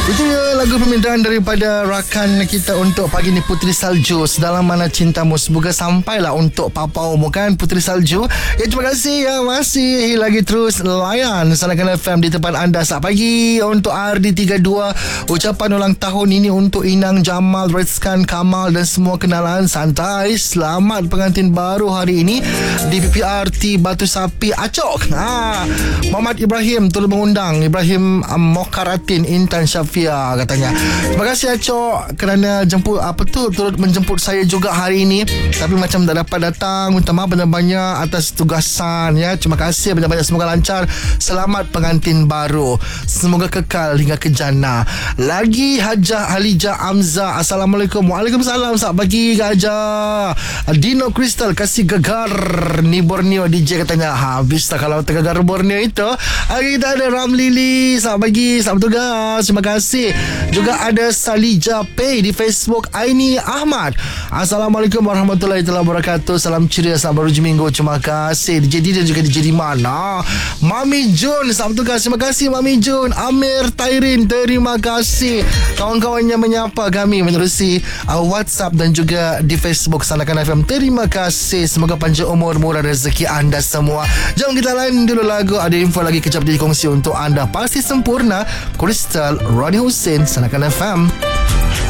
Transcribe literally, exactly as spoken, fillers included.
Itu ya lagu permintaan daripada rakan kita untuk pagi ni, Puteri Salju. Sedalam mana cintamu. Semoga sampailah untuk papaumu kan, Puteri Salju. Ya, terima kasih yang masih lagi terus layan Sanakan F M di tempat anda saat pagi. Untuk R D tiga puluh dua, ucapan ulang tahun ini untuk Inang, Jamal, Rezkan, Kamal dan semua kenalan santai. Selamat pengantin baru hari ini di P P R T Batu Sapi Acok. Ha, Muhammad Ibrahim turut mengundang Ibrahim um, Mokaratin Intan Syafia katanya. Terima kasih Acok kerana jemput apa tu turut menjemput saya juga hari ini, tapi macam tak dapat datang. Minta maaf banyak-banyak atas tugasan ya. Terima kasih banyak-banyak, semoga lancar. Selamat pengantin baru, semoga kekal hingga ke jannah. Lagi Hajah Halijah Amza, Assalamualaikum. Waalaikumsalam. Selamat pagi Kak Hajah. Dino Crystal kasih gegar ni Borneo D J katanya. Habis tak kalau tergegar Borneo itu. Hari kita ada Ramlili, selamat pagi, selamat tugas. Terima kasih. Juga ada Salija Pay di Facebook. Aini Ahmad, Assalamualaikum warahmatullahi wabarakatuh. Salam ceria, selamat berhujung minggu. Terima kasih D J D dan juga D J di mana. Mami Jun, selamat tugas. Terima kasih Mami Jun. Amir Tairin, terima kasih. Kawan-kawan yang menyapa kami menerusi uh, WhatsApp dan juga di Facebook Sanakan F M. Terima kasih. Semoga panjang umur, murah rezeki anda semua. Jom kita lain dulu lagu. Ada info lagi kejap dikongsi untuk anda. Pasti sempurna. Crystal, Roni Hussein, Sanakan F M.